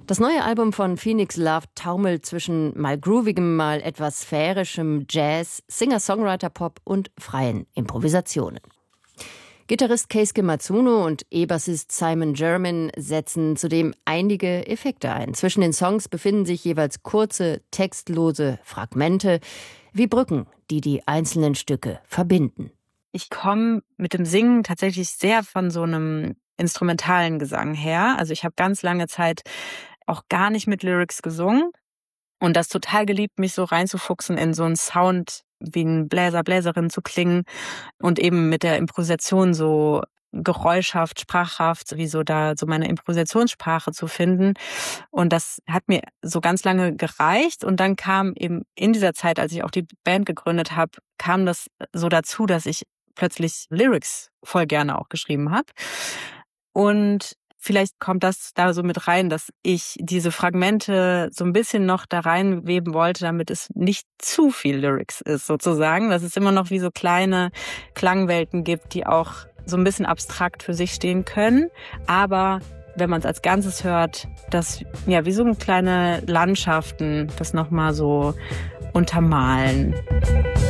Das neue Album von Phoenix Love taumelt zwischen mal groovigem, mal etwas sphärischem Jazz, Singer-Songwriter-Pop und freien Improvisationen. Gitarrist Keisuke Matsuno und E-Bassist Simon German setzen zudem einige Effekte ein. Zwischen den Songs befinden sich jeweils kurze, textlose Fragmente, wie Brücken, die die einzelnen Stücke verbinden. Ich komme mit dem Singen tatsächlich sehr von so einem instrumentalen Gesang her. Also ich habe ganz lange Zeit auch gar nicht mit Lyrics gesungen und das total geliebt, mich so reinzufuchsen in so einen Sound, wie ein Bläser, Bläserin zu klingen und eben mit der Improvisation so geräuschhaft, sprachhaft, wie so da so meine Improvisationssprache zu finden. Und das hat mir so ganz lange gereicht. Und dann kam eben in dieser Zeit, als ich auch die Band gegründet habe, kam das so dazu, dass ich plötzlich Lyrics voll gerne auch geschrieben habe. Und vielleicht kommt das da so mit rein, dass ich diese Fragmente so ein bisschen noch da reinweben wollte, damit es nicht zu viel Lyrics ist sozusagen, dass es immer noch wie so kleine Klangwelten gibt, die auch so ein bisschen abstrakt für sich stehen können. Aber wenn man es als Ganzes hört, das ja wie so kleine Landschaften, das nochmal so untermalen.